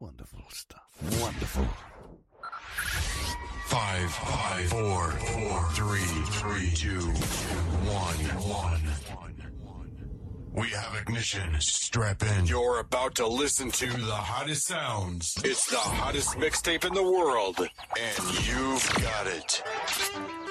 Wonderful stuff. Wonderful. 5, 4, 3, 2, 1. We have ignition. Strap in. You're about to listen to the hottest sounds. It's the hottest mixtape in the world, and you've got it.